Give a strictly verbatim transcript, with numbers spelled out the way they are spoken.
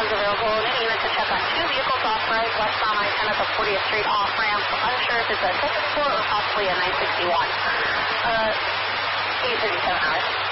funds available. Any unit to check on two vehicles off-right, westbound I ten at the fortieth Street off-ramp. Unsure if it's a second floor or possibly a nine sixty-one. Uh, eight thirty-seven hours.